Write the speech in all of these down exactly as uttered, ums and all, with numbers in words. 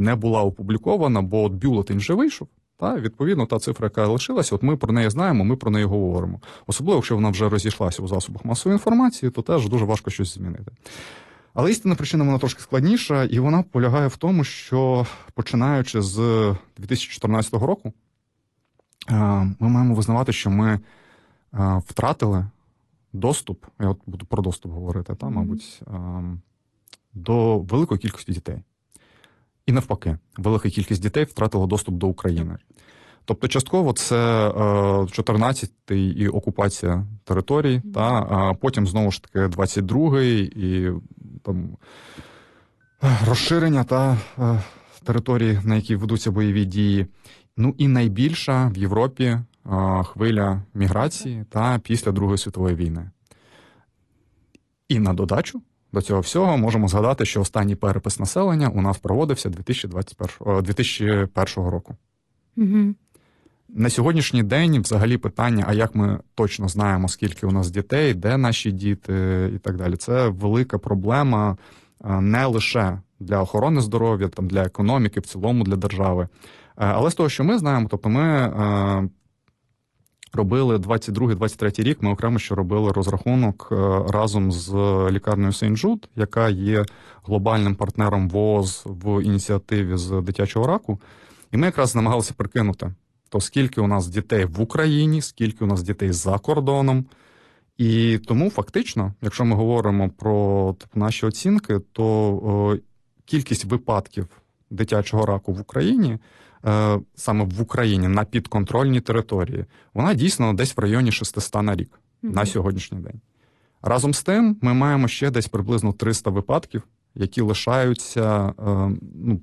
не була опублікована, бо от бюлетень вже вийшов. Та, відповідно, та цифра, яка лишилася, от ми про неї знаємо, ми про неї говоримо. Особливо, якщо вона вже розійшлася у засобах масової інформації, то теж дуже важко щось змінити. Але істинна причина, вона трошки складніша, і вона полягає в тому, що починаючи з дві тисячі чотирнадцятого року, ми маємо визнавати, що ми втратили доступ, я от буду про доступ говорити, та, мабуть, до великої кількості дітей. І навпаки, велика кількість дітей втратила доступ до України. Тобто частково це чотирнадцятий і окупація територій, та, а потім знову ж таки двадцять другий і там розширення та територій, на якій ведуться бойові дії. Ну і найбільша в Європі хвиля міграції та після Другої світової війни. І на додачу до цього всього можемо згадати, що останній перепис населення у нас проводився дві тисячі першого року. Угу. На сьогоднішній день взагалі питання, а як ми точно знаємо, скільки у нас дітей, де наші діти і так далі. Це велика проблема не лише для охорони здоров'я, там, для економіки, в цілому для держави. Але з того, що ми знаємо, тобто ми робили двадцять другий - двадцять третій рік, ми окремо ще робили розрахунок разом з лікарнею Сен-Джуд, яка є глобальним партнером ВООЗ в ініціативі з дитячого раку. І ми якраз намагалися прикинути, то скільки у нас дітей в Україні, скільки у нас дітей за кордоном. І тому фактично, якщо ми говоримо про типу, наші оцінки, то о, кількість випадків дитячого раку в Україні, е, саме в Україні, на підконтрольній території, вона дійсно десь в районі шістсот на рік, mm-hmm. на сьогоднішній день. Разом з тим, ми маємо ще десь приблизно триста випадків, які лишаються е, ну,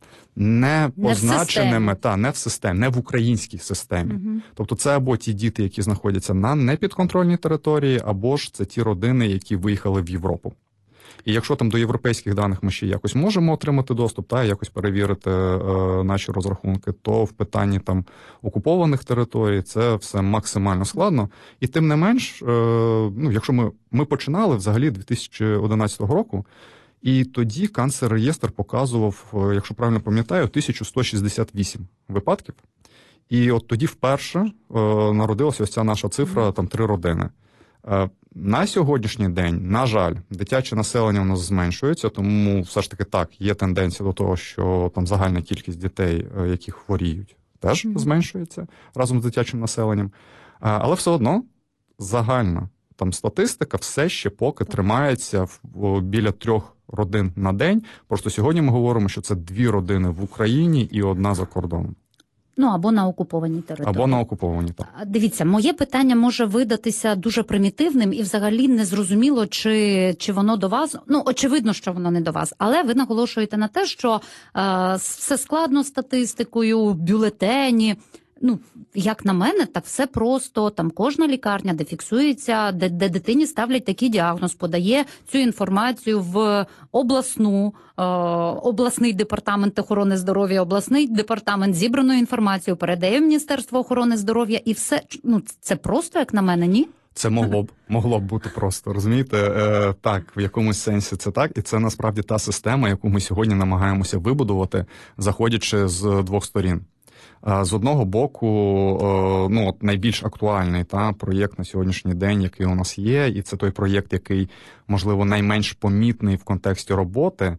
не позначеними, не та не в системі, не в українській системі. Угу. Тобто це або ті діти, які знаходяться на непідконтрольній території, або ж це ті родини, які виїхали в Європу. І якщо там до європейських даних ми ще якось можемо отримати доступ, та якось перевірити е, наші розрахунки, то в питанні там окупованих територій це все максимально складно. І тим не менш, е, ну, якщо ми, ми починали взагалі дві тисячі одинадцятого року, і тоді канцер-реєстр показував, якщо правильно пам'ятаю, тисячу сто шістдесят вісім випадків. І от тоді вперше е, народилася ось ця наша цифра, там, три родини. Е, на сьогоднішній день, на жаль, дитяче населення у нас зменшується, тому все ж таки так, є тенденція до того, що там загальна кількість дітей, е, які хворіють, теж mm-hmm. зменшується разом з дитячим населенням. Е, але все одно загальна там статистика все ще поки тримається в, в, біля трьох родин на день. Просто сьогодні ми говоримо, що це дві родини в Україні і одна за кордоном. Ну, або на окупованій території. Або на окупованій, так. Дивіться, моє питання може видатися дуже примітивним і взагалі незрозуміло, чи, чи воно до вас. Ну, очевидно, що воно не до вас. Але ви наголошуєте на те, що е, все складно з статистикою, бюлетені. Ну, як на мене, так все просто. Там кожна лікарня, де фіксується, де, де дитині ставлять такий діагноз, подає цю інформацію в обласну, е, обласний департамент охорони здоров'я, обласний департамент зібрану інформацію передає в Міністерство охорони здоров'я і все. Ну, це просто, як на мене, ні? Це могло б, могло б бути просто, розумієте? Е, так, в якомусь сенсі це так, і це насправді та система, яку ми сьогодні намагаємося вибудувати, заходячи з двох сторін. З одного боку, ну, от найбільш актуальний та, проєкт на сьогоднішній день, який у нас є, і це той проєкт, який, можливо, найменш помітний в контексті роботи.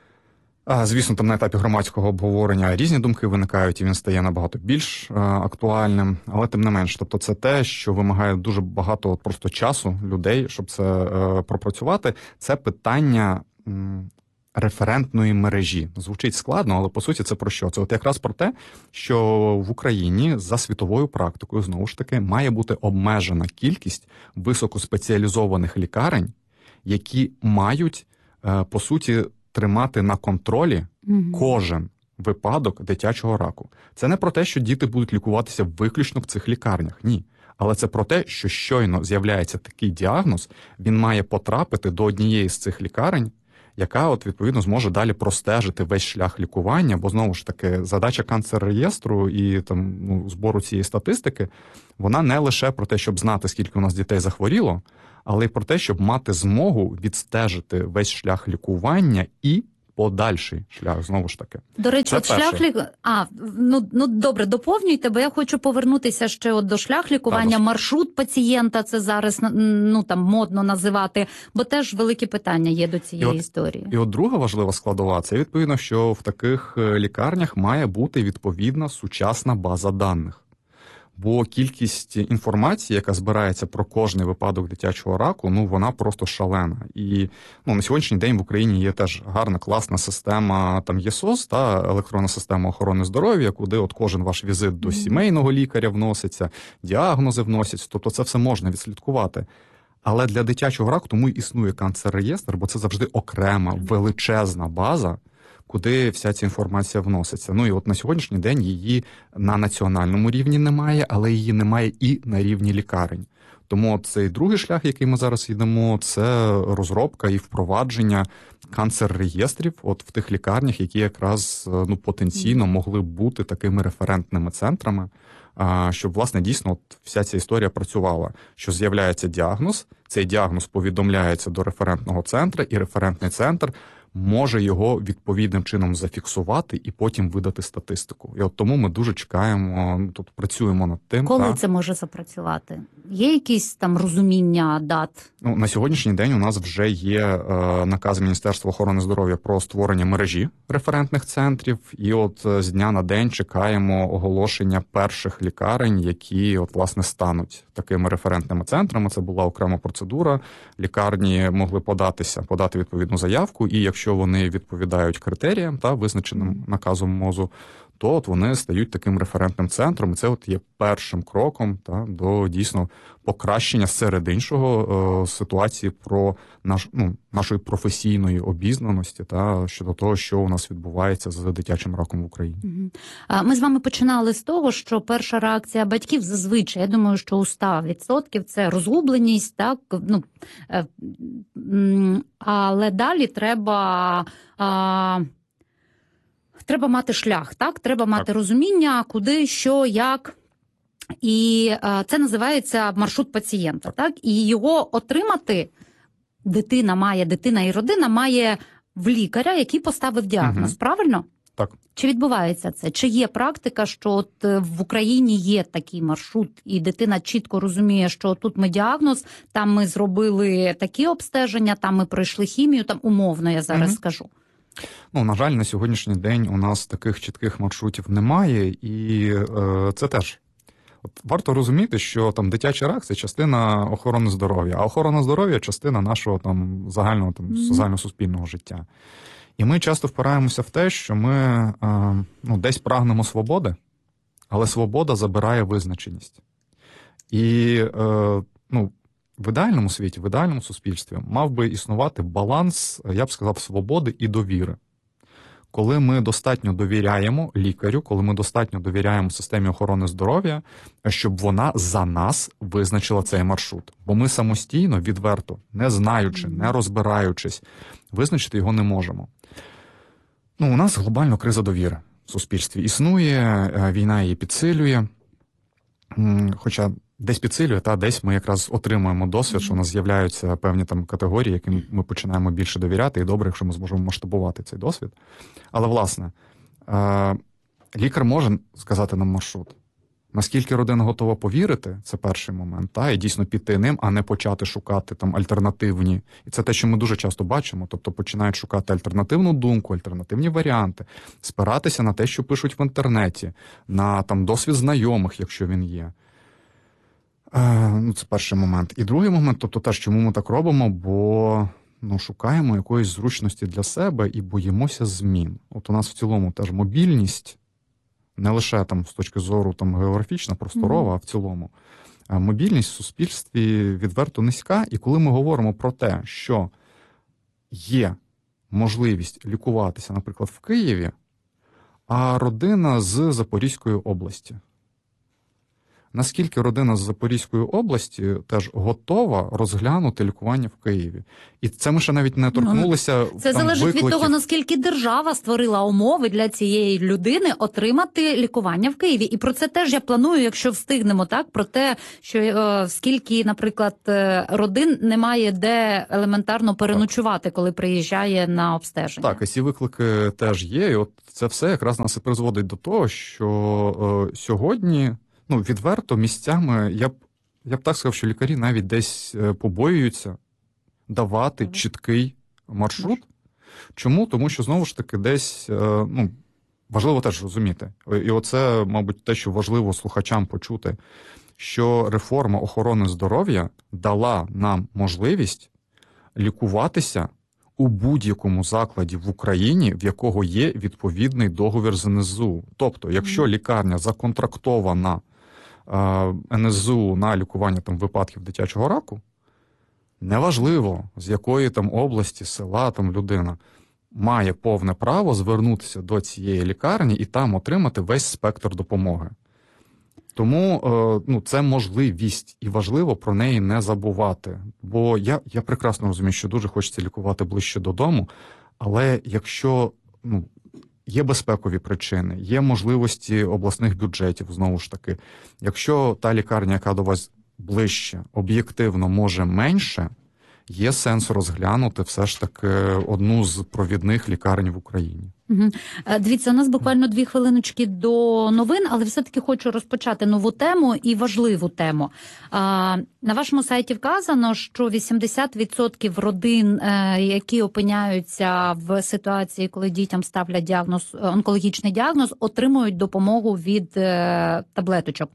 Звісно, там на етапі громадського обговорення різні думки виникають, і він стає набагато більш актуальним, але тим не менш. Тобто це те, що вимагає дуже багато от, просто часу людей, щоб це е, пропрацювати. Це питання м, референтної мережі. Звучить складно, але по суті це про що? Це от якраз про те, що в Україні за світовою практикою, знову ж таки, має бути обмежена кількість високоспеціалізованих лікарень, які мають, е, по суті, тримати на контролі mm-hmm. кожен випадок дитячого раку. Це не про те, що діти будуть лікуватися виключно в цих лікарнях. Ні. Але це про те, що щойно з'являється такий діагноз, він має потрапити до однієї з цих лікарень, яка, от, відповідно, зможе далі простежити весь шлях лікування, бо, знову ж таки, задача канцер-реєстру і там, ну, збору цієї статистики, вона не лише про те, щоб знати, скільки у нас дітей захворіло, але й про те, щоб мати змогу відстежити весь шлях лікування і подальший шлях, знову ж таки. До речі, Це от шлях перше. лік... А, ну, ну добре, доповнюйте, бо я хочу повернутися ще от до шлях лікування, Так, маршрут пацієнта, це зараз ну там модно називати, бо теж великі питання є до цієї І от- історії. І от друга важлива складова – це відповідно, що в таких е, лікарнях має бути відповідна сучасна база даних. Бо кількість інформації, яка збирається про кожний випадок дитячого раку, ну вона просто шалена. І ну, на сьогоднішній день в Україні є теж гарна, класна система, там є СОС, та електронна система охорони здоров'я, куди от кожен ваш візит до сімейного лікаря вноситься, діагнози вносяться, тобто це все можна відслідкувати. Але для дитячого раку тому і існує канцер-реєстр, бо це завжди окрема, величезна база, куди вся ця інформація вноситься. Ну і от на сьогоднішній день її на національному рівні немає, але її немає і на рівні лікарень. Тому цей другий шлях, який ми зараз йдемо, це розробка і впровадження канцер-реєстрів от в тих лікарнях, які якраз ну, потенційно могли б бути такими референтними центрами, щоб, власне, дійсно от вся ця історія працювала. Що з'являється діагноз, цей діагноз повідомляється до референтного центру, і референтний центр може його відповідним чином зафіксувати і потім видати статистику. І от тому ми дуже чекаємо, ну, тут працюємо над тим. Коли та... це може запрацювати? Є якісь там розуміння дат? Ну, на сьогоднішній день у нас вже є е, наказ Міністерства охорони здоров'я про створення мережі референтних центрів, і от з дня на день чекаємо оголошення перших лікарень, які от, власне, стануть такими референтними центрами. Це була окрема процедура. Лікарні могли податися, подати відповідну заявку, і якщо вони відповідають критеріям та визначеним наказом МОЗу, то от вони стають таким референтним центром. І це от є першим кроком та, до дійсно покращення серед іншого е, ситуації про наш, ну, нашої професійної обізнаності та щодо того, що у нас відбувається з дитячим раком в Україні. Ми з вами починали з того, що перша реакція батьків зазвичай, я думаю, що у сто відсотків це розгубленість, так, ну, але далі треба... Треба мати шлях, так? Треба мати так. розуміння, куди, що, як. І а, це називається маршрут пацієнта, так? І його отримати дитина має, дитина і родина має в лікаря, який поставив діагноз, угу. правильно? Так. Чи відбувається це? Чи є практика, що от в Україні є такий маршрут, і дитина чітко розуміє, що тут ми діагноз, там ми зробили такі обстеження, там ми пройшли хімію, там умовно я зараз угу. скажу. Ну, на жаль, на сьогоднішній день у нас таких чітких маршрутів немає, і е, це теж. От варто розуміти, що там дитячий рак – це частина охорони здоров'я, а охорона здоров'я – частина нашого там загального там mm-hmm. загальносуспільного життя. І ми часто впираємося в те, що ми е, ну, десь прагнемо свободи, але свобода забирає визначеність. І е, ну, в ідеальному світі, в ідеальному суспільстві мав би існувати баланс, я б сказав, свободи і довіри. Коли ми достатньо довіряємо лікарю, коли ми достатньо довіряємо системі охорони здоров'я, щоб вона за нас визначила цей маршрут. Бо ми самостійно, відверто, не знаючи, не розбираючись, визначити його не можемо. Ну, у нас глобальна криза довіри в суспільстві існує, війна її підсилює, хоча десь підсилює, та десь ми якраз отримуємо досвід, що у нас з'являються певні там категорії, яким ми починаємо більше довіряти, і добре, якщо ми зможемо масштабувати цей досвід. Але, власне, лікар може сказати нам маршрут. Наскільки родина готова повірити, це перший момент, та, і дійсно піти ним, а не почати шукати там альтернативні. І це те, що ми дуже часто бачимо, тобто починають шукати альтернативну думку, альтернативні варіанти, спиратися на те, що пишуть в інтернеті, на там досвід знайомих, якщо він є. Ну, це перший момент. І другий момент, тобто теж, чому ми так робимо, бо ну, шукаємо якоїсь зручності для себе і боїмося змін. От у нас в цілому теж мобільність, не лише там з точки зору там географічна, просторова, mm-hmm. а в цілому. Мобільність в суспільстві відверто низька, і коли ми говоримо про те, що є можливість лікуватися, наприклад, в Києві, а родина з Запорізької області, наскільки родина з Запорізької області теж готова розглянути лікування в Києві. І це ми ще навіть не торкнулися. Це там, залежить викликів. від того, наскільки держава створила умови для цієї людини отримати лікування в Києві. І про це теж я планую, якщо встигнемо, так, про те, що е, скільки, наприклад, родин немає де елементарно переночувати, коли приїжджає на обстеження. Так, і ці виклики теж є. І от це все якраз нас і призводить до того, що е, сьогодні, ну, відверто, місцями, я б, я б так сказав, що лікарі навіть десь побоюються давати чіткий маршрут. Чому? Тому що, знову ж таки, десь, е, ну, важливо теж розуміти. І оце, мабуть, те, що важливо слухачам почути, що реформа охорони здоров'я дала нам можливість лікуватися у будь-якому закладі в Україні, в якого є відповідний договір з ен ес зе у. Тобто, якщо лікарня законтрактована ен ес зе у на лікування там випадків дитячого раку, неважливо, з якої там області, села там людина, має повне право звернутися до цієї лікарні і там отримати весь спектр допомоги. Тому ну, це можливість, і важливо про неї не забувати. Бо я, я прекрасно розумію, що дуже хочеться лікувати ближче додому, але якщо ну, є безпекові причини, є можливості обласних бюджетів, знову ж таки, якщо та лікарня, яка до вас ближче, об'єктивно може менше, є сенс розглянути все ж таки одну з провідних лікарень в Україні. Угу. Дивіться, у нас буквально дві хвилиночки до новин, але все-таки хочу розпочати нову тему і важливу тему. На вашому сайті вказано, що вісімдесят відсотків родин, які опиняються в ситуації, коли дітям ставлять діагноз, онкологічний діагноз, отримують допомогу від таблеточок.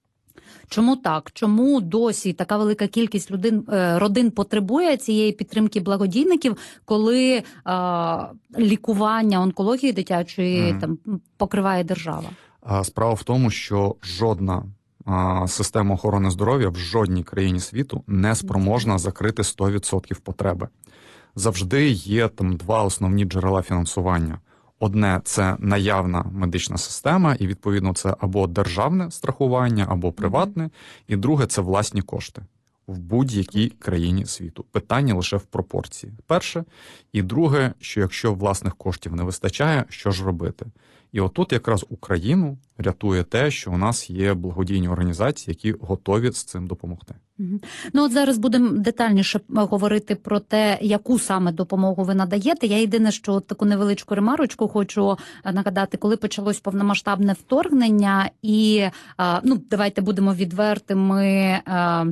Чому так? Чому досі така велика кількість людей, родин потребує цієї підтримки благодійників, коли а, лікування онкології дитячої mm. там покриває держава? Справа в тому, що жодна а, система охорони здоров'я в жодній країні світу не спроможна закрити сто відсотків потреби. Завжди є там два основні джерела фінансування. Одне – це наявна медична система, і, відповідно, це або державне страхування, або приватне. Mm-hmm. І друге – це власні кошти в будь-якій країні світу. Питання лише в пропорції. Перше. І друге, що якщо власних коштів не вистачає, що ж робити? І отут якраз Україну рятує те, що у нас є благодійні організації, які готові з цим допомогти. Ну от зараз будемо детальніше говорити про те, яку саме допомогу ви надаєте. Я єдине, що от таку невеличку ремарочку хочу нагадати, коли почалось повномасштабне вторгнення і, ну, давайте будемо відвертими,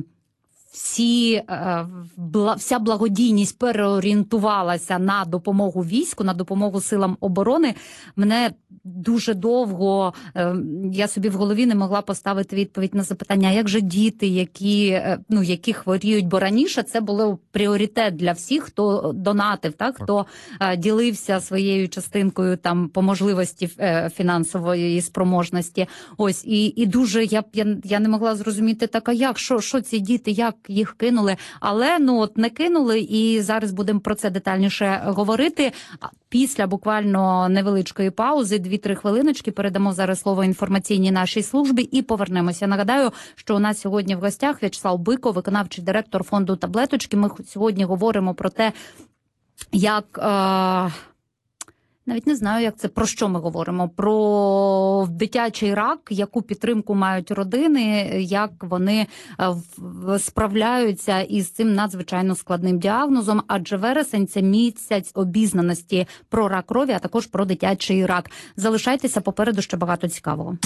всі, вся благодійність переорієнтувалася на допомогу війську, на допомогу силам оборони. Мене дуже довго, я собі в голові не могла поставити відповідь на запитання, як же діти, які, ну, які хворіють, бо раніше це було пріоритет для всіх, хто донатив, так, хто ділився своєю частинкою там по можливості фінансової спроможності. Ось, і, і дуже, я, я, я не могла зрозуміти, так, а як, що, що ці діти, як їх кинули, але ну от не кинули, і зараз будемо про це детальніше говорити. Після буквально невеличкої паузи, дві-три хвилиночки, передамо зараз слово інформаційній нашій службі і повернемося. Нагадаю, що у нас сьогодні в гостях В'ячеслав Биков, виконавчий директор фонду «Таблеточки». Ми сьогодні говоримо про те, як... Е- Навіть не знаю, як це, про що ми говоримо. Про дитячий рак, яку підтримку мають родини, як вони справляються із цим надзвичайно складним діагнозом. Адже вересень – це місяць обізнаності про рак крові, а також про дитячий рак. Залишайтеся, попереду ще багато цікавого.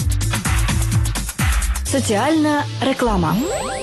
Соціальна реклама.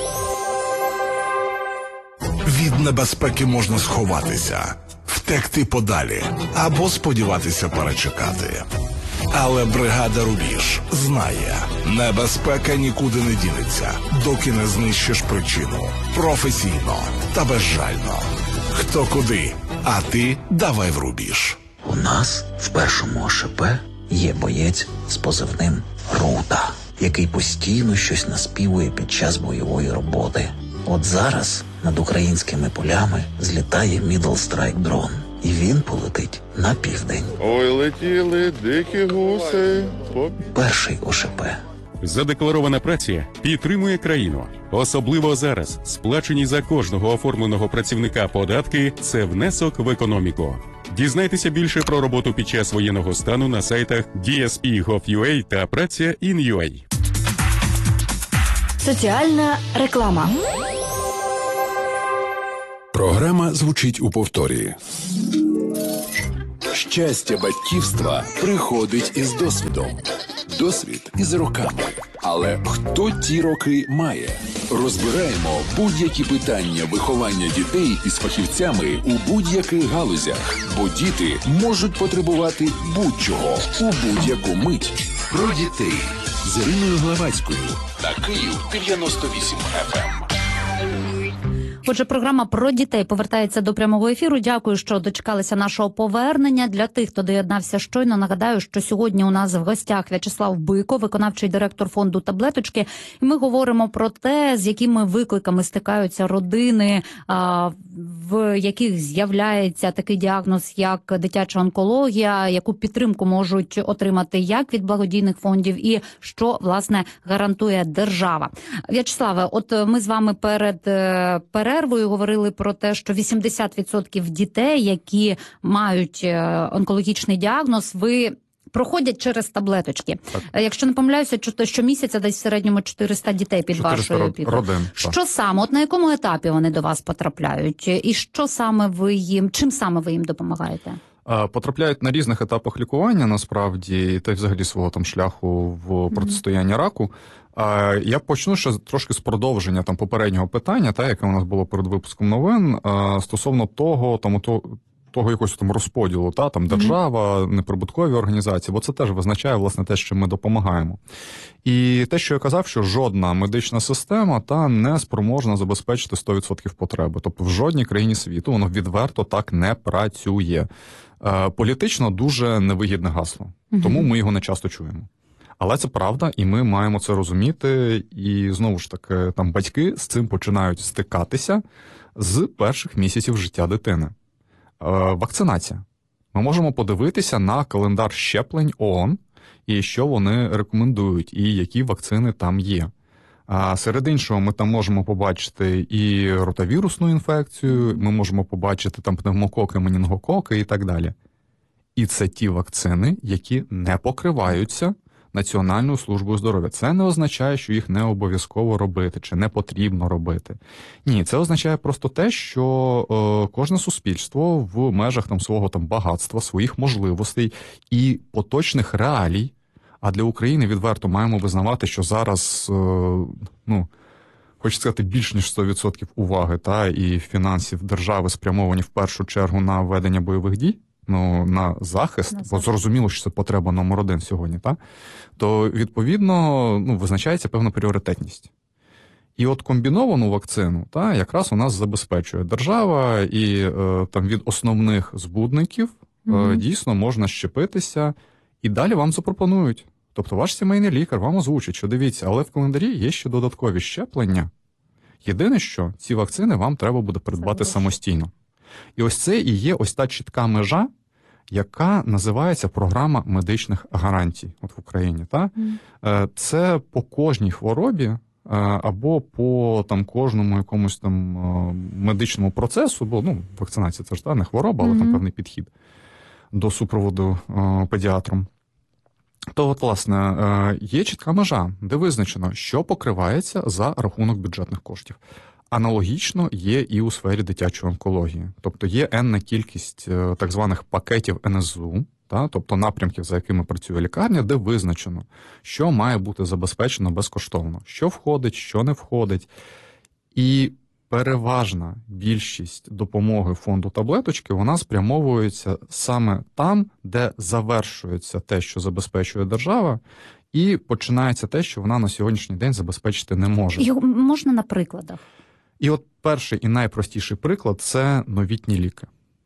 Від небезпеки можна сховатися, втекти подалі або сподіватися перечекати. Але бригада «Рубіж» знає, небезпека нікуди не дінеться, доки не знищиш причину. Професійно та безжально. Хто куди, а ти давай в «Рубіж». У нас в першому о ше пе є боєць з позивним «Рута», який постійно щось наспівує під час бойової роботи. От зараз над українськими полями злітає Middle Strike дрон. І він полетить на південь. Ой, летіли дикі гуси. Перший о ше пе. Задекларована праця підтримує країну. Особливо зараз сплачені за кожного оформленого працівника податки – це внесок в економіку. Дізнайтеся більше про роботу під час воєнного стану на сайтах ді ес пі точка гов точка ю а та праця точка ін точка ю а. Соціальна реклама. Програма звучить у повторі. Щастя батьківства приходить із досвідом. Досвід із роками. Але хто ті роки має? Розбираємо будь-які питання виховання дітей із фахівцями у будь-яких галузях. Бо діти можуть потребувати будь-чого у будь-яку мить. Про дітей з Іриною Главацькою на Київ дев'яносто вісім еф ем. Отже, програма про дітей повертається до прямого ефіру. Дякую, що дочекалися нашого повернення. Для тих, хто доєднався щойно, нагадаю, що сьогодні у нас в гостях В'ячеслав Бико, виконавчий директор фонду «Таблеточки». І ми говоримо про те, з якими викликами стикаються родини, в яких з'являється такий діагноз, як дитяча онкологія, яку підтримку можуть отримати як від благодійних фондів і що, власне, гарантує держава. В'ячеславе, от ми з вами перед перервою говорили про те, що вісімдесят відсотків дітей, які мають онкологічний діагноз, ви проходять через таблеточки. Так. Якщо не помиляюся, щомісяця десь в середньому чотириста дітей під вашою опікою. Родин. Що так. саме, от на якому етапі вони до вас потрапляють? І що саме ви їм, чим саме ви їм допомагаєте? Потрапляють на різних етапах лікування, насправді, та й взагалі свого там шляху в протистоянні раку. Я почну ще трошки з продовження там попереднього питання, та, яке у нас було перед випуском новин, стосовно того, там, того якогось там розподілу, та, там держава, неприбуткові організації, бо це теж визначає, власне, те, що ми допомагаємо. І те, що я казав, що жодна медична система та не спроможна забезпечити сто відсотків потреби. Тобто в жодній країні світу воно відверто так не працює. Політично дуже невигідне гасло, тому ми його не часто чуємо. Але це правда, і ми маємо це розуміти. І, знову ж таки, там батьки з цим починають стикатися з перших місяців життя дитини. Е, вакцинація. Ми можемо подивитися на календар щеплень ООН, і що вони рекомендують, і які вакцини там є. А серед іншого, ми там можемо побачити і ротавірусну інфекцію, ми можемо побачити там пневмококи, менінгококи і так далі. І це ті вакцини, які не покриваються Національною службою здоров'я. Це не означає, що їх не обов'язково робити, чи не потрібно робити. Ні, це означає просто те, що е, кожне суспільство в межах там свого там багатства, своїх можливостей і поточних реалій, а для України відверто маємо визнавати, що зараз, е, ну, хочу сказати, більш ніж сто відсотків уваги та і фінансів держави спрямовані в першу чергу на ведення бойових дій, ну, на захист, на бо зрозуміло, що це потреба номер один сьогодні, та? То, відповідно, ну, визначається певна пріоритетність. І от комбіновану вакцину, та, якраз у нас забезпечує держава, і е, там від основних збудників mm-hmm. е, дійсно можна щепитися, і далі вам запропонують. Тобто ваш сімейний лікар вам озвучить, що дивіться, але в календарі є ще додаткові щеплення. Єдине, що ці вакцини вам треба буде придбати це самостійно. І ось це і є ось та чітка межа, яка називається програма медичних гарантій от в Україні. Та? Mm. Це по кожній хворобі або по там, кожному якомусь там медичному процесу, бо ну, вакцинація це ж та, не хвороба, але mm-hmm. там певний підхід до супроводу педіатром. То, от, власне, є чітка межа, де визначено, що покривається за рахунок бюджетних коштів. Аналогічно є і у сфері дитячої онкології. Тобто є енна кількість так званих пакетів ен ес зу, та, тобто напрямків, за якими працює лікарня, де визначено, що має бути забезпечено безкоштовно, що входить, що не входить. І переважна більшість допомоги фонду «Таблеточки» вона спрямовується саме там, де завершується те, що забезпечує держава, і починається те, що вона на сьогоднішній день забезпечити не може. Його можна на прикладах? І от перший і найпростіший приклад – це новітні ліки.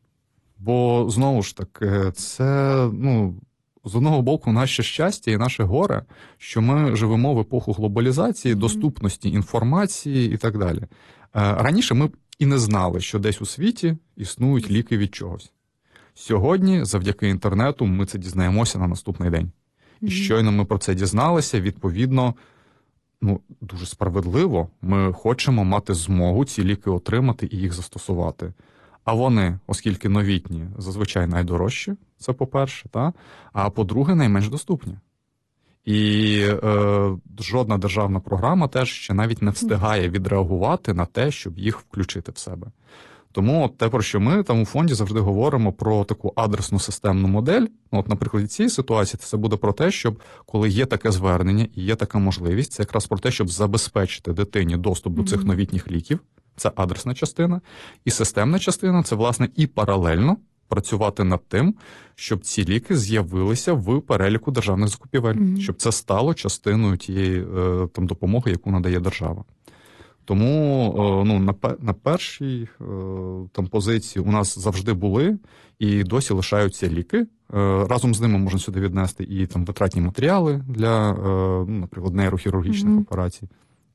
Бо, знову ж таки, це, ну, з одного боку, наше щастя і наше горе, що ми живемо в епоху глобалізації, доступності інформації і так далі. Раніше ми б і не знали, що десь у світі існують ліки від чогось. Сьогодні, завдяки інтернету, ми це дізнаємося на наступний день. І щойно ми про це дізналися, відповідно, ну, дуже справедливо, ми хочемо мати змогу ці ліки отримати і їх застосувати. А вони, оскільки новітні, зазвичай найдорожчі, це по-перше, та? А по-друге, найменш доступні. І е, жодна державна програма теж ще навіть не встигає відреагувати на те, щоб їх включити в себе. Тому те, про що ми там у фонді завжди говоримо про таку адресну системну модель. Ну, от, наприклад, цієї ситуації це буде про те, щоб коли є таке звернення і є така можливість, це якраз про те, щоб забезпечити дитині доступ до цих новітніх ліків. Це адресна частина. І системна частина – це, власне, і паралельно працювати над тим, щоб ці ліки з'явилися в переліку державних закупівель, mm-hmm. щоб це стало частиною тієї там допомоги, яку надає держава. Тому ну, на, на першій там позиції у нас завжди були і досі лишаються ліки. Разом з ними можна сюди віднести і там витратні матеріали для, ну, наприклад, нейрохірургічних mm-hmm. операцій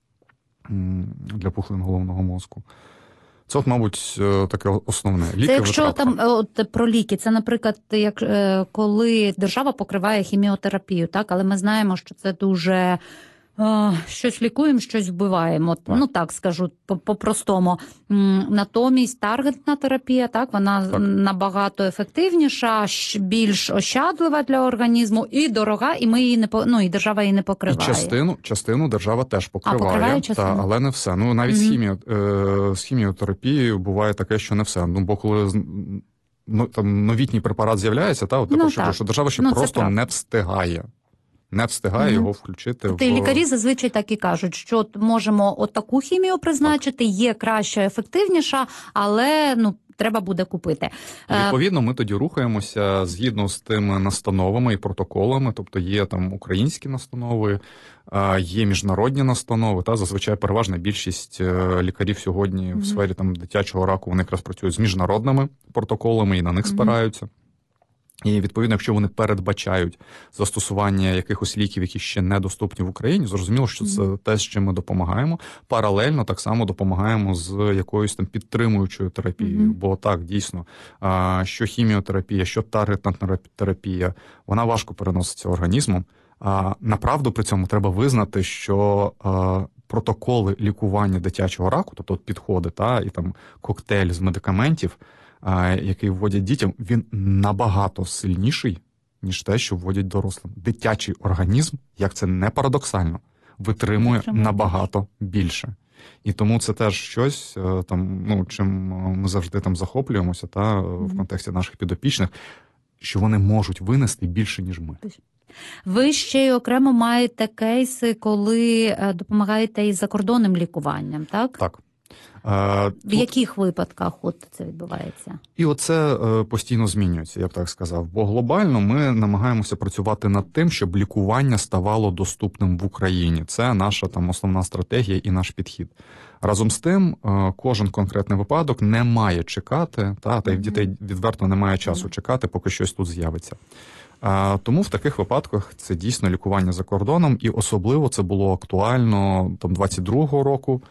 для пухлин головного мозку. Це, от, мабуть, таке основне. Ліки, це якщо витратка. Там от, про ліки, це, наприклад, як коли держава покриває хіміотерапію, так, але ми знаємо, що це дуже о, щось лікуємо, щось вбиваємо. Так. Ну так скажу по-простому. Натомість таргетна терапія, так, вона так. набагато ефективніша, більш ощадлива для організму і дорога, і ми її не ну, і держава її не покриває. І частину, частину держава теж покриває, а, покриває та, але не все. Ну навіть mm-hmm. з, хіміо, е, з хіміотерапією буває таке, що не все. Ну бо коли ну, там новітній препарат з'являється, та от, ну, що, що держава ще ну, просто не встигає. Не встигає mm-hmm. його включити. Тобто в... лікарі зазвичай так і кажуть, що можемо отаку хімію призначити, так. є краща, ефективніша, але ну треба буде купити. Відповідно, ми тоді рухаємося згідно з тими настановами і протоколами, тобто є там українські настанови, є міжнародні настанови, та зазвичай переважна більшість лікарів сьогодні mm-hmm. в сфері там дитячого раку, вони якраз працюють з міжнародними протоколами і на них mm-hmm. спираються. І, відповідно, якщо вони передбачають застосування якихось ліків, які ще недоступні в Україні, зрозуміло, що це mm-hmm. те, з чим ми допомагаємо. Паралельно так само допомагаємо з якоюсь там підтримуючою терапією. Mm-hmm. Бо так, дійсно, що хіміотерапія, що таргетна терапія, вона важко переноситься організмом. Направду при цьому треба визнати, що протоколи лікування дитячого раку, тобто підходи, та, і там коктейль з медикаментів, який вводять дітям, він набагато сильніший, ніж те, що вводять дорослим. Дитячий організм, як це не парадоксально, витримує, витримує набагато більше. І тому це теж щось, там, ну, чим ми завжди там захоплюємося, та, mm-hmm. в контексті наших підопічних, що вони можуть винести більше, ніж ми. Ви ще й окремо маєте кейси, коли допомагаєте із закордонним лікуванням, так? Так. В Тут... яких випадках от це відбувається? І оце постійно змінюється, я б так сказав. Бо глобально ми намагаємося працювати над тим, щоб лікування ставало доступним в Україні. Це наша там основна стратегія і наш підхід. Разом з тим, кожен конкретний випадок не має чекати, та, та й в дітей відверто немає часу чекати, поки щось тут з'явиться. Тому в таких випадках це дійсно лікування за кордоном, і особливо це було актуально там двадцять другого року.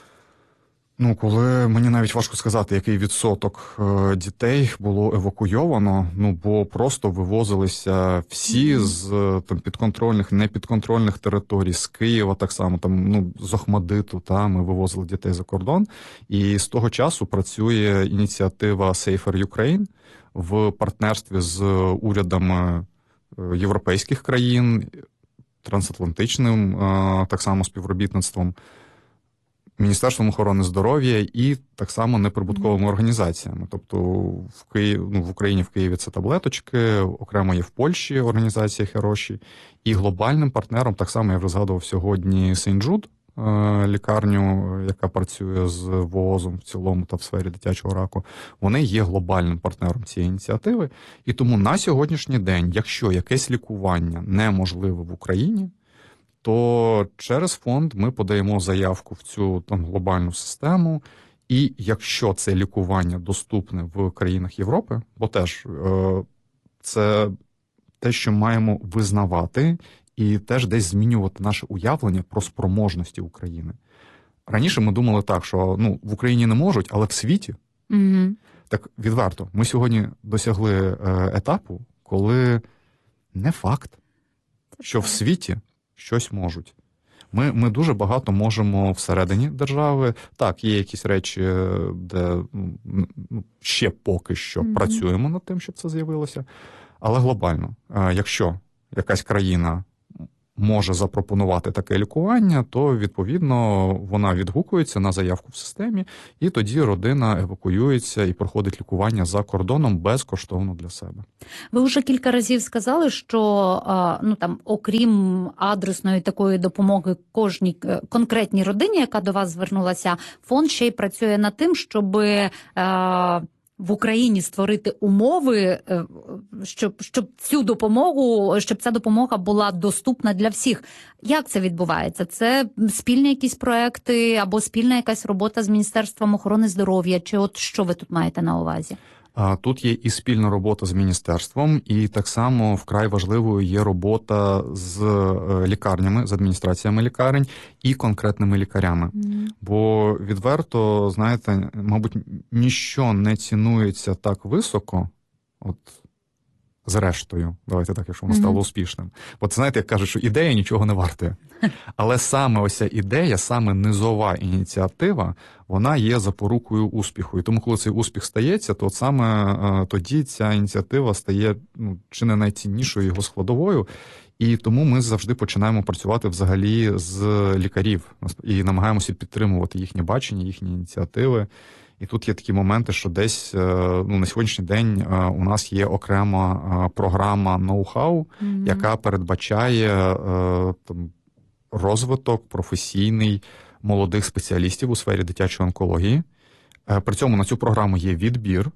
Ну, коли мені навіть важко сказати, який відсоток дітей було евакуйовано, ну, бо просто вивозилися всі mm-hmm. з там підконтрольних, непідконтрольних територій, з Києва так само, там, ну, з Охмадиту, та, ми вивозили дітей за кордон. І з того часу працює ініціатива Safer Ukraine в партнерстві з урядами європейських країн, трансатлантичним так само співробітництвом, Міністерством охорони здоров'я і так само неприбутковими організаціями. Тобто в Києві, ну, в Україні, в Києві це таблеточки, окремо є в Польщі організація Хероші, і глобальним партнером, так само я вже згадував сьогодні Сен-Джуд, лікарню, яка працює з ВООЗом в цілому та в сфері дитячого раку, вони є глобальним партнером цієї ініціативи. І тому на сьогоднішній день, якщо якесь лікування неможливе в Україні, то через фонд ми подаємо заявку в цю там глобальну систему, і якщо це лікування доступне в країнах Європи, бо теж е, це те, що маємо визнавати, і теж десь змінювати наше уявлення про спроможності України. Раніше ми думали так, що ну, в Україні не можуть, але в світі. Mm-hmm. Так відверто, ми сьогодні досягли е, етапу, коли не факт. що в світі щось можуть. Ми, ми дуже багато можемо всередині держави. Так, є якісь речі, де ну, ще поки що mm-hmm. працюємо над тим, щоб це з'явилося. Але глобально, якщо якась країна може запропонувати таке лікування, то, відповідно, вона відгукується на заявку в системі, і тоді родина евакуюється і проходить лікування за кордоном безкоштовно для себе. Ви вже кілька разів сказали, що, ну, там, окрім адресної такої допомоги кожній конкретній родині, яка до вас звернулася, фонд ще й працює над тим, щоб в Україні створити умови, щоб, щоб цю допомогу, щоб ця допомога була доступна для всіх. Як це відбувається? Це спільні якісь проекти або спільна якась робота з Міністерством охорони здоров'я? Чи от що ви тут маєте на увазі? Тут є і спільна робота з міністерством, і так само вкрай важливою є робота з лікарнями, з адміністраціями лікарень і конкретними лікарями. Mm. Бо відверто, знаєте, мабуть, ніщо не цінується так високо, от зрештою, давайте так, якщо воно mm-hmm. стало успішним. Бо це, знаєте, як кажуть, що ідея нічого не вартує. Але саме ось ця ідея, саме низова ініціатива, вона є запорукою успіху. І тому, коли цей успіх стається, то от саме е, тоді ця ініціатива стає, ну, чи не найціннішою його складовою. І тому ми завжди починаємо працювати взагалі з лікарів і намагаємося підтримувати їхнє бачення, їхні ініціативи. І тут є такі моменти, що десь, ну, на сьогоднішній день у нас є окрема програма ноу-хау, mm-hmm. яка передбачає там розвиток професійний молодих спеціалістів у сфері дитячої онкології. При цьому на цю програму є відбір.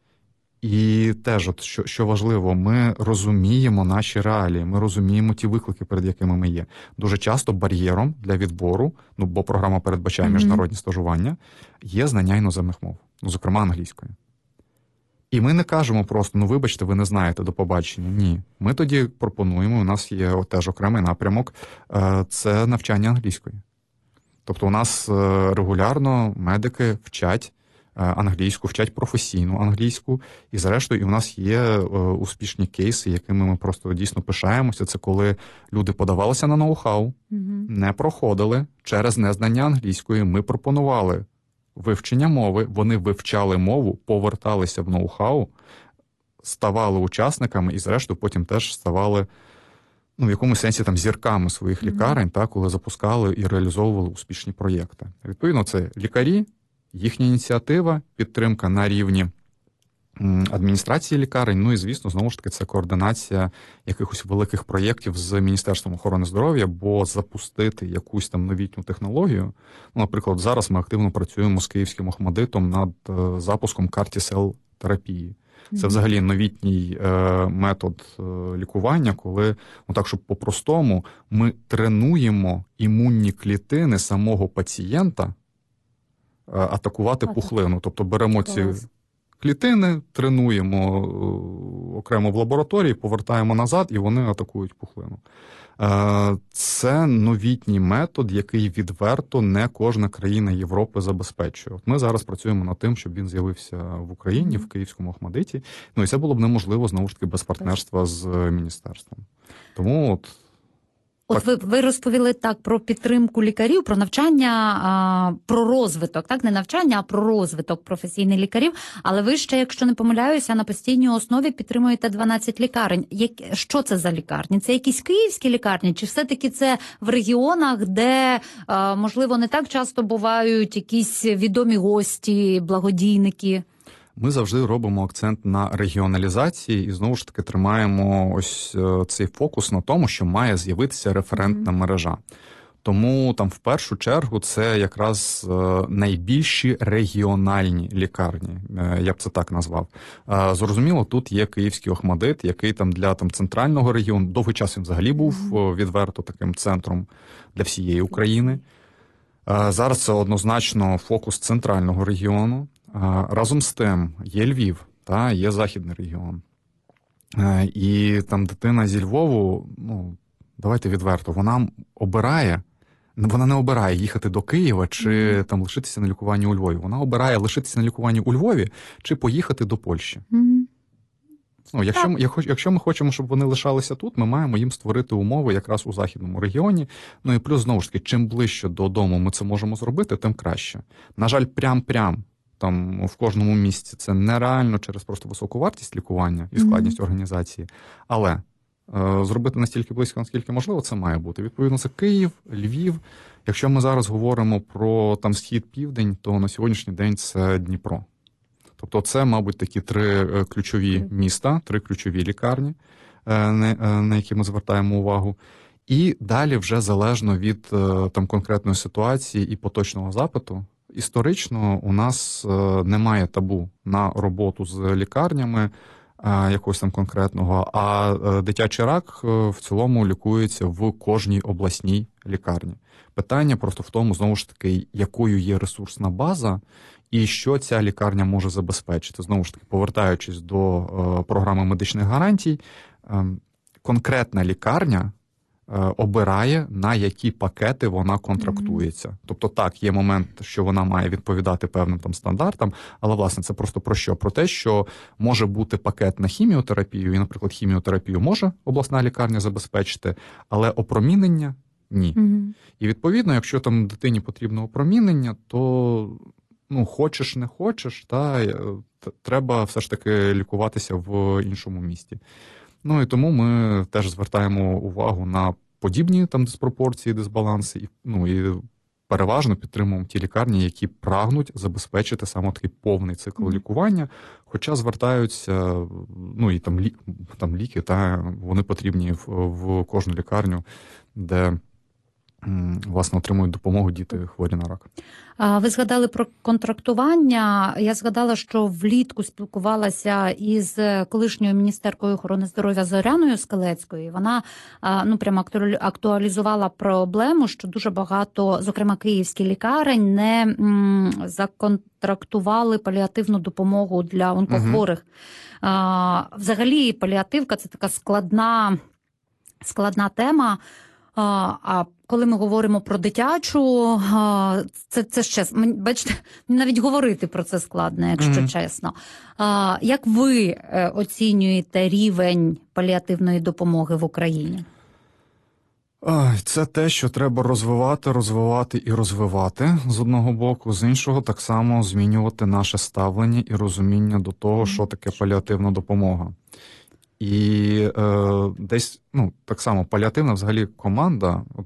І теж, от, що, що важливо, ми розуміємо наші реалії, ми розуміємо ті виклики, перед якими ми є. Дуже часто бар'єром для відбору, ну, бо програма передбачає mm-hmm. міжнародні стажування, є знання іноземних мов, ну, зокрема англійської. І ми не кажемо просто, ну, вибачте, ви не знаєте, до побачення. Ні. Ми тоді пропонуємо, у нас є от, теж окремий напрямок, це навчання англійської. Тобто у нас регулярно медики вчать англійську, вчать професійну англійську, і зрештою і в нас є е, успішні кейси, якими ми просто дійсно пишаємося. Це коли люди подавалися на ноу-хау, mm-hmm. не проходили через незнання англійської, ми пропонували вивчення мови, вони вивчали мову, поверталися в ноу-хау, ставали учасниками і зрештою потім теж ставали, ну, в якомусь сенсі там зірками своїх mm-hmm. лікарень, та, коли запускали і реалізовували успішні проєкти. Відповідно, це лікарі, їхня ініціатива, підтримка на рівні адміністрації лікарень, ну і, звісно, знову ж таки, це координація якихось великих проєктів з Міністерством охорони здоров'я, бо запустити якусь там новітню технологію, ну, наприклад, зараз ми активно працюємо з Київським ОХМАДИТом над запуском карті-сел-терапії. Це взагалі новітній е, метод е, лікування, коли, ну так, щоб по-простому, ми тренуємо імунні клітини самого пацієнта атакувати пухлину. Тобто беремо ці клітини, тренуємо окремо в лабораторії, повертаємо назад, і вони атакують пухлину. Це новітній метод, який відверто не кожна країна Європи забезпечує. От ми зараз працюємо над тим, щоб він з'явився в Україні, в Київському ОХМАДИТі. Ну і це було б неможливо, знову ж таки, без партнерства з міністерством. Тому от От ви, ви розповіли так про підтримку лікарів, про навчання, а, про розвиток, так, не навчання, а про розвиток професійних лікарів, але ви ще, якщо не помиляюся, на постійній основі підтримуєте дванадцять лікарень. Як, що це за лікарні? Це якісь київські лікарні, чи все-таки це в регіонах, де, а, можливо, не так часто бувають якісь відомі гості, благодійники? Ми завжди робимо акцент на регіоналізації і, знову ж таки, тримаємо ось цей фокус на тому, що має з'явитися референтна мережа. Тому там в першу чергу це якраз найбільші регіональні лікарні, я б це так назвав. Зрозуміло, тут є Київський ОХМАДИТ, який там для там центрального регіону, довгий час він взагалі був відверто таким центром для всієї України. Зараз це однозначно фокус центрального регіону. Разом з тим є Львів, та, є Західний регіон. І там дитина зі Львову, ну, давайте відверто, вона обирає, вона не обирає їхати до Києва чи mm-hmm. там лишитися на лікуванні у Львові. Вона обирає лишитися на лікуванні у Львові чи поїхати до Польщі. Mm-hmm. Ну, якщо ми, якщо ми хочемо, щоб вони лишалися тут, ми маємо їм створити умови якраз у західному регіоні. Ну і плюс, знову ж таки, чим ближче додому ми це можемо зробити, тим краще. На жаль, прям-прям там в кожному місці це нереально через просто високу вартість лікування і складність mm-hmm. організації. Але е, зробити настільки близько, наскільки можливо, це має бути. Відповідно, це Київ, Львів. Якщо ми зараз говоримо про там схід-південь, то на сьогоднішній день це Дніпро. Тобто це, мабуть, такі три ключові міста, три ключові лікарні, на які ми звертаємо увагу. І далі вже залежно від там конкретної ситуації і поточного запиту, історично у нас немає табу на роботу з лікарнями якогось там конкретного, а дитячий рак в цілому лікується в кожній обласній лікарні. Питання просто в тому, знову ж таки, якою є ресурсна база, і що ця лікарня може забезпечити. Знову ж таки, повертаючись до е, програми медичних гарантій, е, конкретна лікарня е, обирає, на які пакети вона контрактується. Mm-hmm. Тобто так, є момент, що вона має відповідати певним там стандартам, але, власне, це просто про що? Про те, що може бути пакет на хіміотерапію, і, наприклад, хіміотерапію може обласна лікарня забезпечити, але опромінення – ні. Mm-hmm. І, відповідно, якщо там дитині потрібно опромінення, то... Ну, хочеш, не хочеш, та, треба все ж таки лікуватися в іншому місті. Ну, і тому ми теж звертаємо увагу на подібні там диспропорції, дисбаланси, і, ну, і переважно підтримуємо ті лікарні, які прагнуть забезпечити саме такий повний цикл mm. лікування, хоча звертаються, ну, і там, лі, там ліки, та, вони потрібні в, в кожну лікарню, де власне, отримують допомогу діти хворі на рак. Ви згадали про контрактування. Я згадала, що влітку спілкувалася із колишньою міністеркою охорони здоров'я Зоряною Скалецькою. Вона, ну, прямо актуалізувала проблему, що дуже багато, зокрема київські лікарень, не законтрактували паліативну допомогу для онкохворих. Угу. Взагалі, паліативка – це така складна, складна тема. А коли ми говоримо про дитячу, це, це ще, бачите, навіть говорити про це складно, якщо mm-hmm. чесно. Як ви оцінюєте рівень паліативної допомоги в Україні? Це те, що треба розвивати, розвивати і розвивати з одного боку, з іншого так само змінювати наше ставлення і розуміння до того, що таке паліативна допомога. І е, десь, ну, так само, паліативна взагалі команда, от,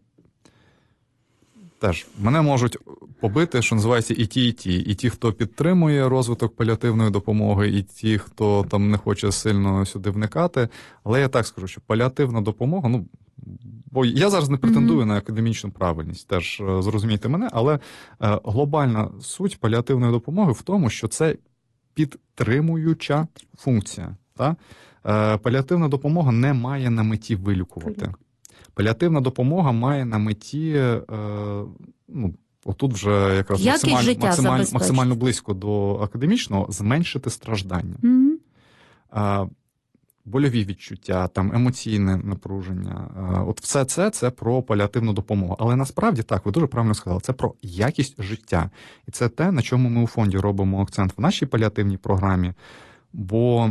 теж, мене можуть побити, що називається, і ті, і ті. І ті, хто підтримує розвиток паліативної допомоги, і ті, хто там не хоче сильно сюди вникати. Але я так скажу, що паліативна допомога, ну, бо я зараз не претендую mm-hmm. на академічну правильність, теж зрозумійте мене, але е, глобальна суть паліативної допомоги в тому, що це підтримуюча функція, так? Паліативна допомога не має на меті вилікувати. Паліативна допомога має на меті, ну, отут вже якраз максимально, максимально, максимально близько до академічного, зменшити страждання. Mm-hmm. Больові відчуття, там, емоційне напруження. От все це, це про паліативну допомогу. Але насправді, так, ви дуже правильно сказали, це про якість життя. І це те, на чому ми у фонді робимо акцент в нашій паліативній програмі, бо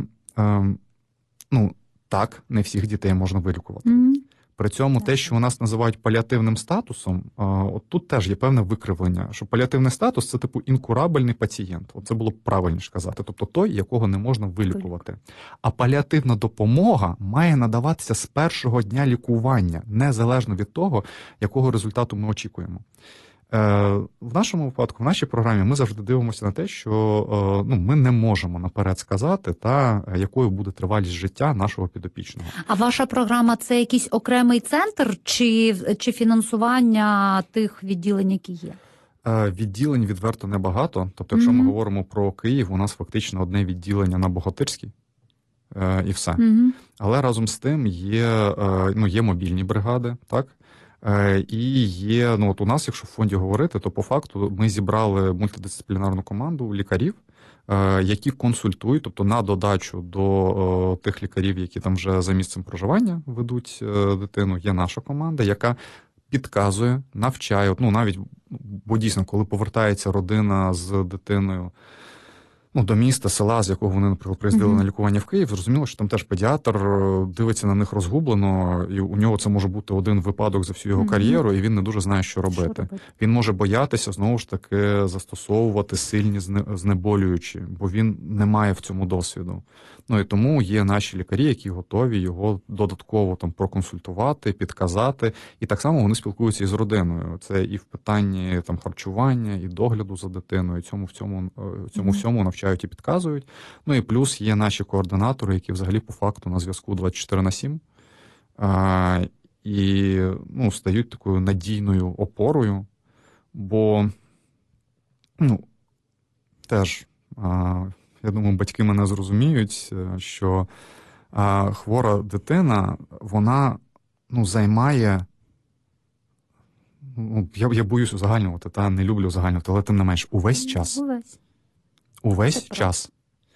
ну, так, не всіх дітей можна вилікувати. Mm-hmm. При цьому те, що у нас називають паліативним статусом, от тут теж є певне викривлення, що паліативний статус – це типу інкурабельний пацієнт. От це було б правильніше казати, тобто той, якого не можна вилікувати. А паліативна допомога має надаватися з першого дня лікування, незалежно від того, якого результату ми очікуємо. В нашому випадку, в нашій програмі, ми завжди дивимося на те, що ну, ми не можемо наперед сказати, та, якою буде тривалість життя нашого підопічного. А ваша програма – це якийсь окремий центр чи, чи фінансування тих відділень, які є? Відділень відверто небагато. Тобто, якщо mm-hmm. ми говоримо про Київ, у нас фактично одне відділення на Богатирській. І все. Mm-hmm. Але разом з тим є, ну, є мобільні бригади, так? І є, ну от у нас, якщо в фонді говорити, то по факту ми зібрали мультидисциплінарну команду лікарів, які консультують, тобто на додачу до тих лікарів, які там вже за місцем проживання ведуть дитину, є наша команда, яка підказує, навчає, ну навіть, бо дійсно, коли повертається родина з дитиною ну, до міста, села, з якого вони, наприклад, приїздили mm-hmm. на лікування в Київ, зрозуміло, що там теж педіатр дивиться на них розгублено, і у нього це може бути один випадок за всю його mm-hmm. кар'єру, і він не дуже знає, що робити. Що робити. Він може боятися, знову ж таки, застосовувати сильні знеболюючі, бо він не має в цьому досвіду. Ну, і тому є наші лікарі, які готові його додатково там проконсультувати, підказати, і так само вони спілкуються із родиною. Це і в питанні там харчування, і догляду за дитиною, і цьому в цьому, цьому mm-hmm. всьому навчають і підказують. Ну і плюс є наші координатори, які взагалі по факту на зв'язку двадцять чотири на сім, а, і ну, стають такою надійною опорою, бо ну, теж, а, я думаю, батьки мене зрозуміють, що а, хвора дитина, вона ну, займає, ну, я, я боюсь узагальнювати, та не люблю узагальнювати, але тим не менш, увесь час. Увесь. Увесь це час.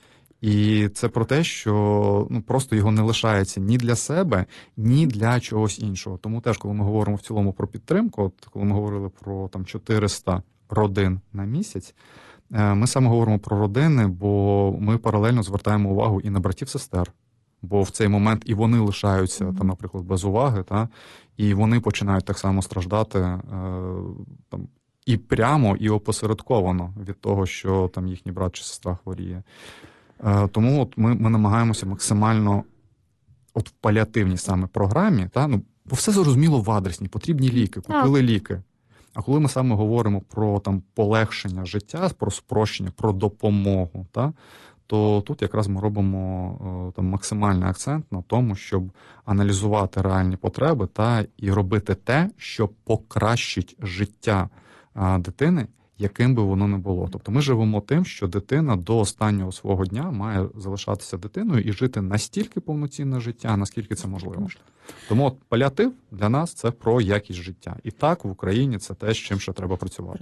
І це про те, що ну, просто його не лишається ні для себе, ні для чогось іншого. Тому теж, коли ми говоримо в цілому про підтримку, от, коли ми говорили про там, чотириста родин на місяць, ми саме говоримо про родини, бо ми паралельно звертаємо увагу і на братів-сестер. Бо в цей момент і вони лишаються, mm-hmm. там, наприклад, без уваги, та, і вони починають так само страждати е, там, і прямо, і опосередковано від того, що там їхній брат чи сестра хворіє. Е, тому от ми, ми намагаємося максимально от в паліативній саме програмі, та, ну, бо все зрозуміло в адресні, потрібні ліки, купили ліки. А коли ми саме говоримо про там, полегшення життя, про спрощення, про допомогу, та, то тут якраз ми робимо там, максимальний акцент на тому, щоб аналізувати реальні потреби та, і робити те, що покращить життя а, дитини, яким би воно не було. Тобто ми живемо тим, що дитина до останнього свого дня має залишатися дитиною і жити настільки повноцінне життя, наскільки це можливо. Тому от паліатив для нас – це про якість життя. І так, в Україні це те, з чим ще треба працювати.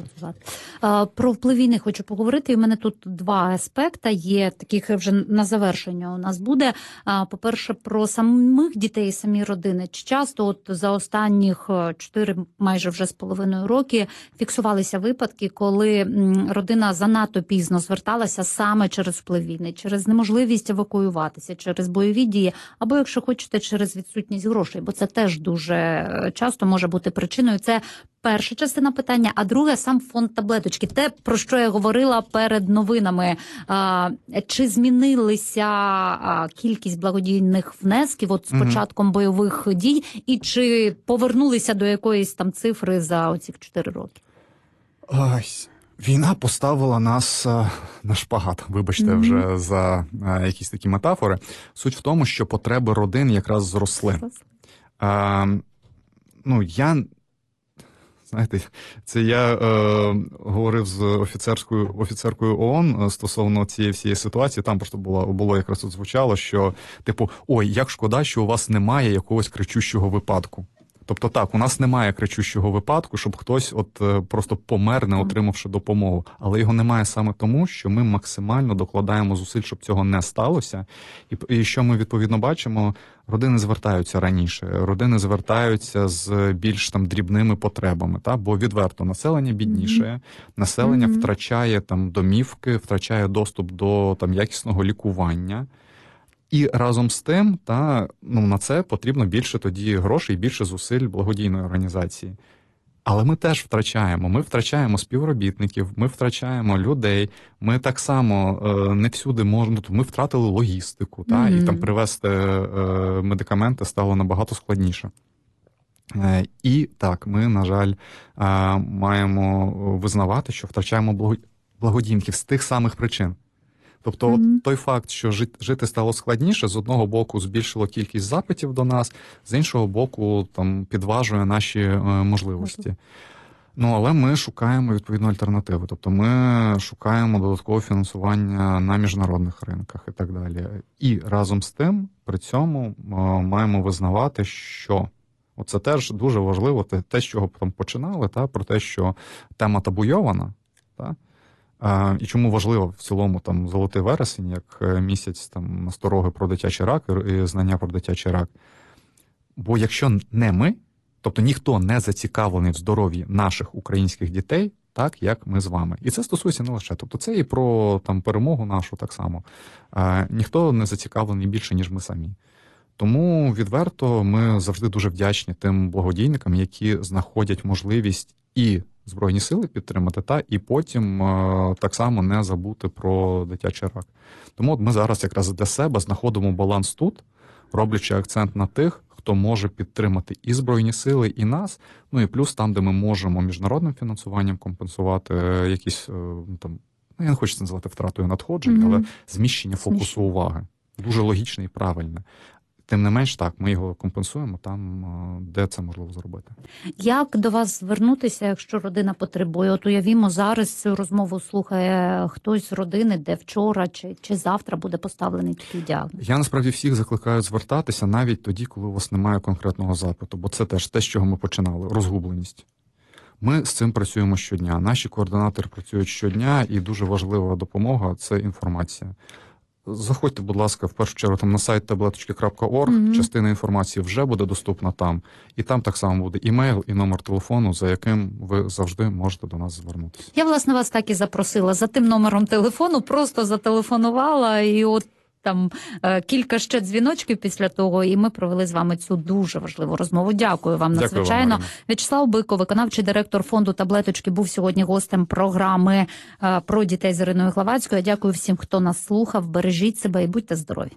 Про вплив війни хочу поговорити. У мене тут два аспекти є, таких вже на завершення у нас буде. По-перше, про самих дітей, самі родини. Чи часто от за останніх чотири, майже вже з половиною роки, фіксувалися випадки, коли родина занадто пізно зверталася саме через вплив війни, через неможливість евакуюватися, через бойові дії, або, якщо хочете, через відсутність грошей, бо це теж дуже часто може бути причиною. Це перша частина питання, а друге – сам фонд таблеточки. Те, про що я говорила перед новинами. Чи змінилися кількість благодійних внесків от з угу. початком бойових дій, і чи повернулися до якоїсь там цифри за оці чотири роки? Ось. Війна поставила нас на шпагат, вибачте, mm-hmm. вже за якісь такі метафори. Суть в тому, що потреби родин якраз зросли. А, ну, я, знаєте, це я е, говорив з офіцерською, офіцеркою ООН стосовно цієї всієї ситуації. Там просто було, було якраз тут звучало, що, типу, ой, як шкода, що у вас немає якогось кричущого випадку. Тобто так, у нас немає кричущого випадку, щоб хтось от просто помер, не отримавши допомогу. Але його немає саме тому, що ми максимально докладаємо зусиль, щоб цього не сталося. І, і що ми відповідно бачимо, родини звертаються раніше, родини звертаються з більш там дрібними потребами, та? Бо відверто населення бідніше, mm-hmm. населення mm-hmm. втрачає там домівки, втрачає доступ до там якісного лікування. І разом з тим, та, ну, на це потрібно більше тоді грошей, більше зусиль благодійної організації. Але ми теж втрачаємо. Ми втрачаємо співробітників, ми втрачаємо людей, ми так само е, не всюди можемо, ми втратили логістику, та, mm-hmm. і там привезти е, медикаменти стало набагато складніше. Е, і так, ми, на жаль, е, маємо визнавати, що втрачаємо благодійників з тих самих причин. Тобто mm-hmm. от той факт, що жити стало складніше, з одного боку збільшило кількість запитів до нас, з іншого боку там підважує наші е, можливості. Mm-hmm. Ну, але ми шукаємо відповідну альтернативу. Тобто ми шукаємо додаткове фінансування на міжнародних ринках і так далі. І разом з тим, при цьому е, маємо визнавати, що оце теж дуже важливо, те, те з чого там починали, та, про те, що тема табуйована, та, і чому важливо в цілому там золотий вересень, як місяць там настороги про дитячий рак і знання про дитячий рак. Бо якщо не ми, тобто ніхто не зацікавлений в здоров'ї наших українських дітей, так як ми з вами. І це стосується не лише. Тобто це і про там перемогу нашу так само. Е, ніхто не зацікавлений більше, ніж ми самі. Тому відверто ми завжди дуже вдячні тим благодійникам, які знаходять можливість і Збройні сили підтримати, та і потім е, так само не забути про дитячий рак. Тому от ми зараз якраз для себе знаходимо баланс тут, роблячи акцент на тих, хто може підтримати і Збройні сили, і нас, ну і плюс там, де ми можемо міжнародним фінансуванням компенсувати якісь, там, ну я не хочу це називати втратою надходжень, mm-hmm. але зміщення фокусу Зміщення. уваги. Дуже логічне і правильне. Тим не менш, так, ми його компенсуємо там, де це можливо зробити. Як до вас звернутися, якщо родина потребує? От уявімо, зараз цю розмову слухає хтось з родини, де вчора чи, чи завтра буде поставлений такий діагноз. Я насправді всіх закликаю звертатися навіть тоді, коли у вас немає конкретного запиту, бо це теж те, з чого ми починали – розгубленість. Ми з цим працюємо щодня. Наші координатори працюють щодня, і дуже важлива допомога – це інформація. Заходьте, будь ласка, в першу чергу там на сайт таблеточки крапка орг, mm-hmm. частина інформації вже буде доступна там. І там так само буде імейл і номер телефону, за яким ви завжди можете до нас звернутися. Я, власне, вас так і запросила. За тим номером телефону просто зателефонувала, і от там е, кілька ще дзвіночків після того, і ми провели з вами цю дуже важливу розмову. Дякую вам надзвичайно. Дякую вам, В'ячеслав Биков, виконавчий директор фонду «Таблеточки», був сьогодні гостем програми е, про дітей з Іриною Главацькою. Дякую всім, хто нас слухав. Бережіть себе і будьте здорові.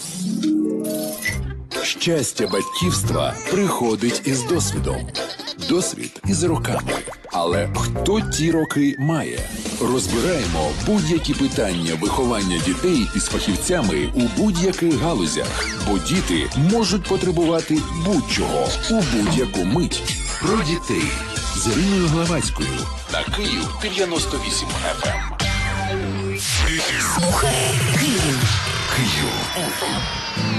Щастя батьківства приходить із досвідом. Досвід із роками. Але хто ті роки має? Розбираємо будь-які питання виховання дітей із фахівцями у будь-яких галузях. Бо діти можуть потребувати будь-чого у будь-яку мить. Про дітей з Іриною Главацькою на Київ дев'яносто вісім еф ем. Слухай Київ. Київ.